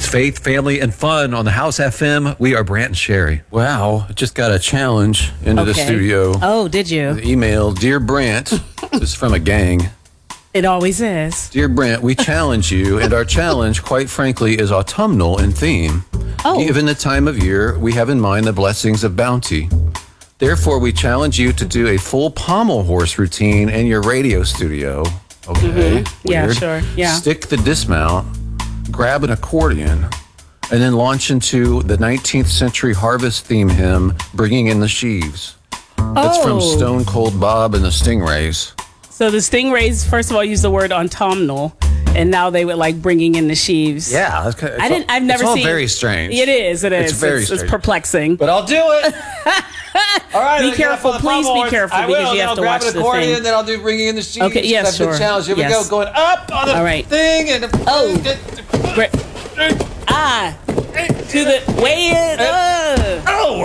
It's faith, family, and fun on the House FM. We are Brant and Sherry. Wow, just got a challenge into the studio. Oh, did you? The email, Dear Brant, this is from a gang. It always is. Dear Brant, we challenge you, and our challenge, quite frankly, is autumnal in theme. Oh. Given the time of year, we have in mind the blessings of bounty. Therefore, we challenge you to do a full pommel horse routine in your radio studio. Okay. Yeah, weird. sure. Yeah. Stick the dismount, grab an accordion, and then launch into the 19th century harvest theme hymn, Bringing in the Sheaves. That's from Stone Cold Bob and the Stingrays. So the Stingrays, first of all, used the word autumnal, and now they would like bringing in the sheaves. Yeah. I've never it's seen. all very strange. It is. It's very strange. It's perplexing. But I'll do it. All right. Be careful. Please be careful because you have to watch the thing. Then I'll do Bringing in the Sheaves. Okay, yes, That's the sure. challenge. Here we Yes. go. Going up on the All right. thing. And Great. To the way in.